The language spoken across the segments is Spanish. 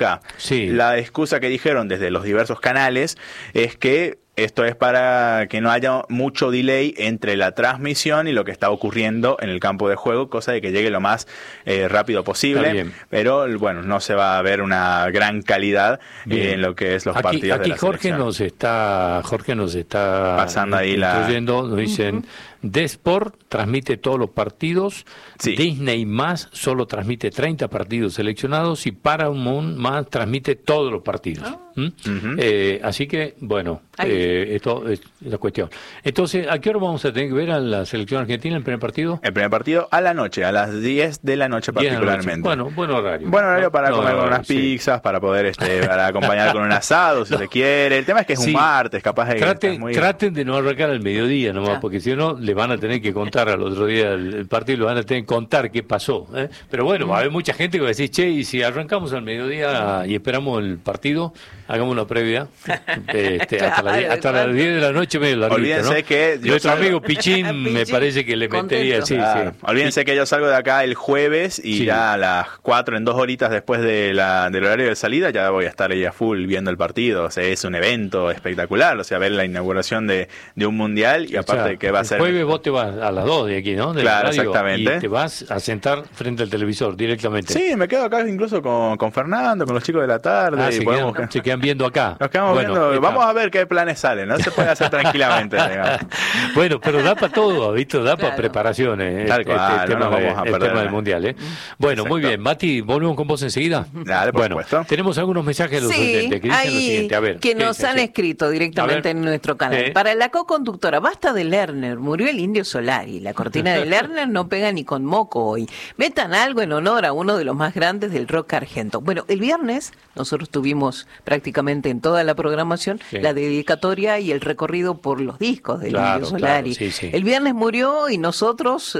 Sí. La excusa que dijeron desde los diversos canales es que esto es para que no haya mucho delay entre la transmisión y lo que está ocurriendo en el campo de juego, cosa de que llegue lo más rápido posible. Pero bueno, no se va a ver una gran calidad en lo que es los partidos de la selección. Jorge nos está pasando ahí nos dicen, Desport transmite todos los partidos, sí. Disney más solo transmite 30 partidos seleccionados y Paramount más transmite todos los partidos. Así que, bueno, esto es la cuestión. Entonces, ¿a qué hora vamos a tener que ver a la selección argentina el primer partido? El primer partido a la noche, a las 10 de la noche particularmente. Bueno, buen horario. Buen horario para comer con unas pizzas, para poder para acompañar con un asado, si se quiere. El tema es que es un martes, capaz de traten de no arrancar al mediodía nomás, porque si no, le van a tener que contar al otro día el partido, le van a tener que contar qué pasó. Pero bueno, va a haber mucha gente que va a decir, che, y si arrancamos al mediodía y esperamos el partido, hagamos una previa hasta las 10 de la noche medio larguita, olvídense, ¿no? Que nuestro amigo Pichín me parece que le metería olvídense que yo salgo de acá el jueves y ya a las 4, en 2 horitas después del horario de salida, ya voy a estar ahí a full viendo el partido. O sea, es un evento espectacular, o sea, ver la inauguración de un mundial y aparte que va a ser... El jueves vos te vas a las 2 de aquí, ¿no? Claro, exactamente. Y te vas a sentar frente al televisor directamente. Sí, me quedo acá incluso con Fernando, con los chicos de la tarde. Se quedan viendo acá. Nos quedamos viendo. Vamos a ver qué planes salen, ¿no? Se puede hacer tranquilamente. Bueno, pero da para todo, ¿viste? Da para preparaciones. Tal cual, el tema del Mundial, ¿eh? Bueno, muy bien. Mati, volvemos con vos enseguida. Dale, por supuesto. Tenemos algunos mensajes de los oyentes que dicen lo siguiente. A ver, que nos han escrito directamente en nuestro canal. Para la co-conductora, basta de Lerner, murió el Indio Solari. La cortina de Lerner no pega ni con moco hoy. Metan algo en honor a uno de los más grandes del rock argento. Bueno, el viernes nosotros tuvimos prácticamente en toda la programación la dedicatoria y el recorrido por los discos del Indio Solari. El viernes murió y nosotros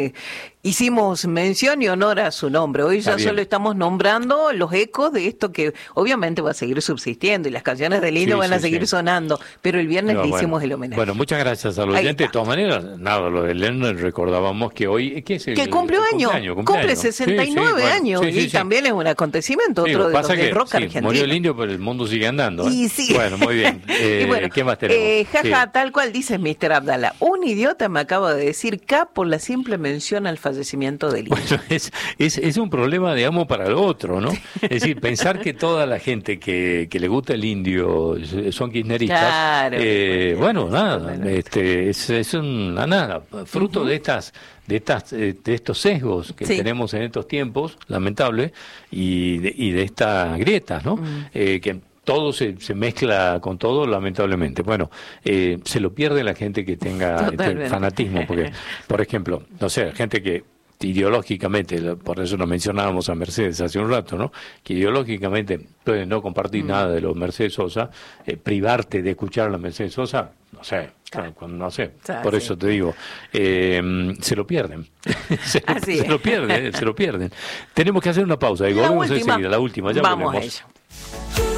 hicimos mención y honor a su nombre. Hoy ya solo estamos nombrando los ecos de esto que obviamente va a seguir subsistiendo y las canciones del Indio van a seguir sonando, pero el viernes le hicimos el homenaje. Bueno, muchas gracias a los oyentes. De todas maneras, lo de Lerner recordábamos que hoy... ¿qué es que cumple cumple 69 años y también es un acontecimiento, otro de los del rock argentino. Murió el Indio, pero el mundo sigue andando. Bueno, muy bien. ¿Qué más tenemos? Tal cual dice Mr. Abdala. Un idiota me acaba de decir K por la simple mención al fallecimiento del Indio. Bueno, es un problema, digamos, para el otro, ¿no? Es decir, pensar que toda la gente que le gusta el Indio son kirchneristas. Bueno, nada, es una nada, fruto de estos sesgos que tenemos en estos tiempos, lamentable, y de estas grietas, ¿no? Que todo se mezcla con todo, lamentablemente. Bueno, se lo pierde la gente que tenga este fanatismo, porque, por ejemplo, no sé, gente que ideológicamente, por eso lo mencionábamos a Mercedes hace un rato, ¿no? Que ideológicamente puede no compartir nada de los Mercedes Sosa, privarte de escuchar a la Mercedes Sosa, no sé. No sé, por eso te digo, se lo pierden. se lo pierden. Tenemos que hacer una pausa y volvemos enseguida, la última. Ya vamos volvemos. A ello.